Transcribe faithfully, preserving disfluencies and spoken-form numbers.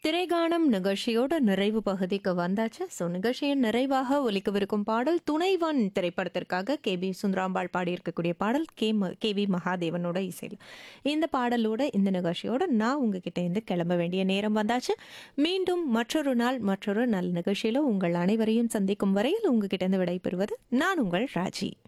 திரைகாணும் நிகழ்ச்சியோட நிறைவு பகுதிக்கு வந்தாச்சு. ஸோ நிகழ்ச்சியின் நிறைவாக ஒலிக்கவிருக்கும் பாடல் துணைவன் திரைப்படத்திற்காக கே பி சுந்தராம்பாள் பாடியிருக்கக்கூடிய பாடல் கே ம கே வி மகாதேவனோட இசையில். இந்த பாடலோட இந்த நிகழ்ச்சியோட நான் உங்ககிட்ட இருந்து கிளம்ப வேண்டிய நேரம் வந்தாச்சு. மீண்டும் மற்றொரு நாள் மற்றொரு நல்ல நிகழ்ச்சியில் உங்கள் அனைவரையும் சந்திக்கும் வரையில் உங்ககிட்ட இருந்து விடைபெறுவது நான் உங்கள் ராஜி.